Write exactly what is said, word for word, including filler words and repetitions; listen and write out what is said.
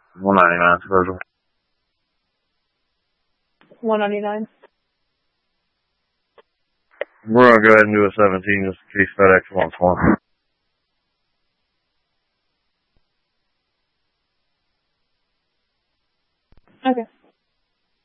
one ninety-nine, Virgil. one ninety-nine. We're going to go ahead and do a seventeen just in case FedEx wants one. Okay.